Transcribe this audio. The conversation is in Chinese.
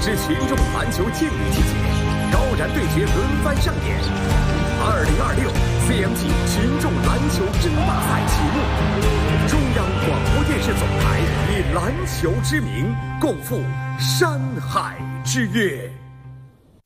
之群众篮球健力季节，高燃对决轮番上演。2026 CMT 群众篮球争霸赛启幕，中央广播电视总台以篮球之名，共赴山海之约。